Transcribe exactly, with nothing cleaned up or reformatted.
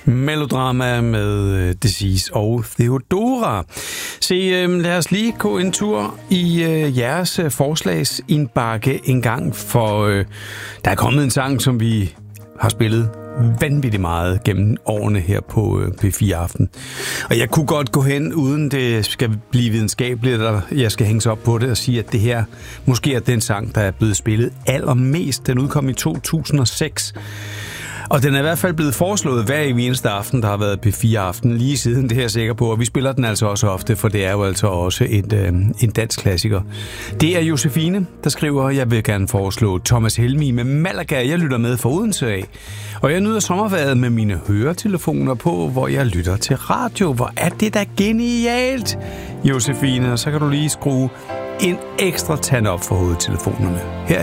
Melodrama med Disease og Theodora. Se, øh, lad os lige gå en tur i øh, jeres forslagsindbakke en gang, for øh, der er kommet en sang, som vi har spillet vanvittigt meget gennem årene her på øh, P fire Aften. Og jeg kunne godt gå hen, uden det skal blive videnskabeligt, eller jeg skal hænge sig op på det og sige, at det her måske er den sang, der er blevet spillet allermest. Den udkom i to tusind og seks. Og den er i hvert fald blevet foreslået hver eneste aften, der har været P fire Aften, lige siden, det her er jeg sikker på. Og vi spiller den altså også ofte, for det er jo altså også et, øh, en dansk klassiker. Det er Josefine, der skriver, jeg vil gerne foreslå Thomas Helmig med Malaga. Jeg lytter med fra Odense af. Og jeg nyder sommervejret med mine høretelefoner på, hvor jeg lytter til radio. Hvor er det da genialt, Josefine. Og så kan du lige skrue en ekstra tand op for hovedtelefonerne. Her